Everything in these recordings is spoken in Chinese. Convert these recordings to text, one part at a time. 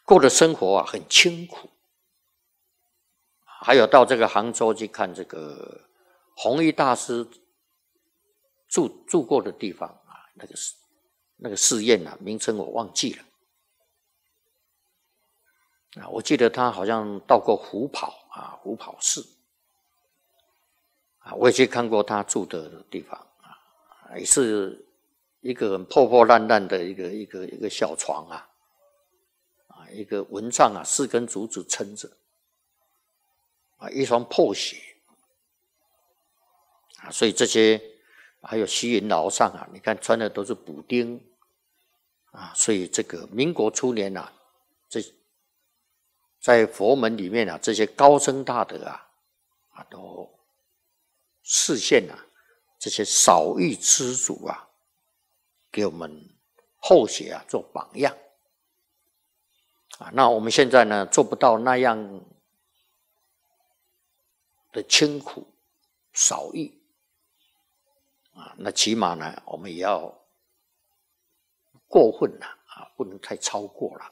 过的生活啊很清苦。还有到这个杭州去看这个弘一大师住过的地方啊，那个寺院啊，名称我忘记了。啊，我记得他好像到过虎跑寺啊，我也去看过他住的地方啊，也是一个很破破烂烂的一个小床啊，一个蚊帐啊，4根竹子撑着啊，一双破鞋啊，所以这些还有虚云老上啊，你看穿的都是补丁啊，所以这个民国初年啊，在佛门里面啊，这些高僧大德啊，都示现啊这些少欲知足啊，给我们后学啊做榜样啊。那我们现在呢做不到那样的清苦少欲啊，那起码呢我们也要过分了啊，不能太超过了。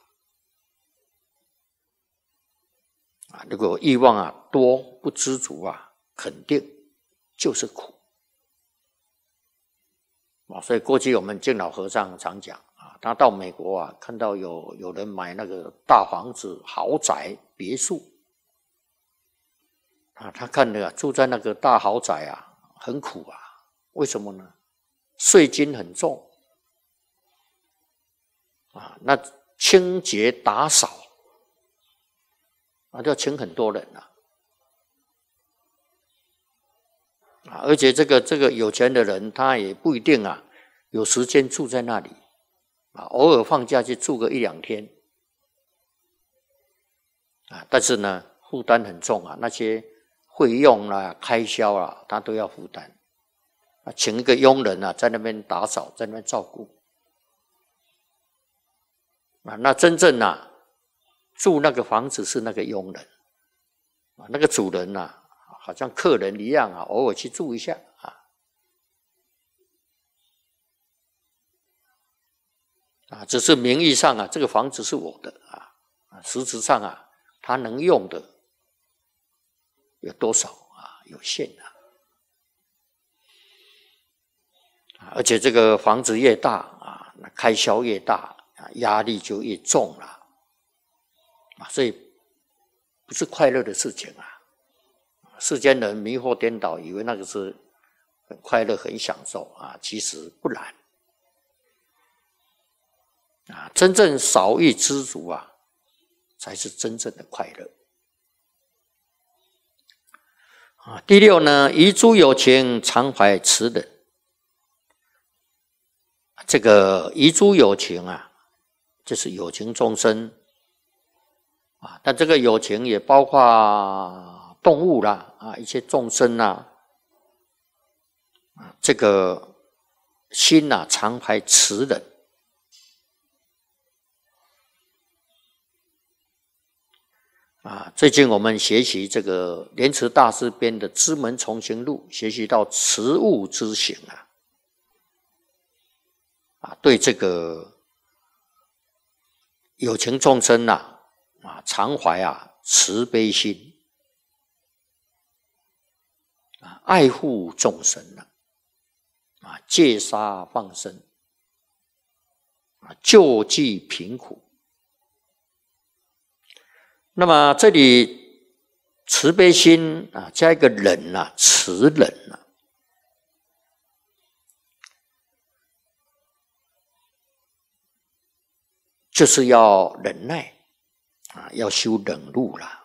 啊，如果欲望啊多不知足啊，肯定就是苦啊。所以过去我们净老和尚常讲啊，他到美国啊，看到有人买那个大房子、豪宅、别墅啊，他看了住在那个大豪宅啊，很苦啊。为什么呢？税金很重啊，那清洁打扫啊，要请很多人啊，而且这个有钱的人，他也不一定啊有时间住在那里啊，偶尔放假去住个1-2天啊，但是呢，负担很重啊，那些费用啊、开销啊，他都要负担啊，请一个佣人啊，在那边打扫，在那边照顾啊，那真正啊住那个房子是那个佣人啊，那个主人啊，好像客人一样啊，偶尔去住一下啊，只是名义上啊，这个房子是我的啊，实质上啊，他能用的有多少啊？有限啊，而且这个房子越大啊，那开销越大啊，压力就越重了啊，所以不是快乐的事情啊。世间人迷惑颠倒，以为那个是很快乐、很享受啊，其实不然啊。真正少欲知足啊，才是真正的快乐啊。第6呢，遗诸有情，常怀慈忍。这个遗诸有情啊，就是有情众生啊，但这个有情也包括动物啦啊，一些众生啊，这个心啊常怀慈忍啊。最近我们学习这个莲池大师编的《知门重行录》，学习到慈物之行啊，对这个有情众生啊常怀啊慈悲心啊，爱护众生啊，戒杀放生啊，救济贫苦。那么这里慈悲心啊，加一个忍啊，慈忍啊，就是要忍耐啊，要修忍辱啦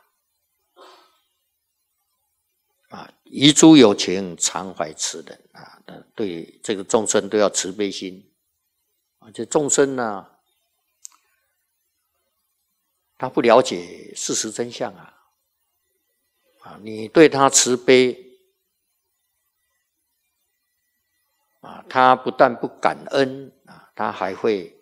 啊。遗诸有情，常怀慈忍啊，对这个众生都要慈悲心啊。这众生呢，他不了解事实真相啊，你对他慈悲啊，他不但不感恩啊，他还会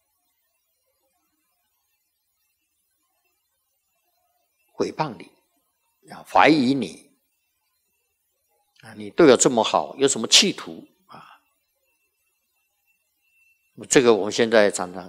诽谤你啊，怀疑你啊，你对我这么好，有什么企图啊？这个我们现在常常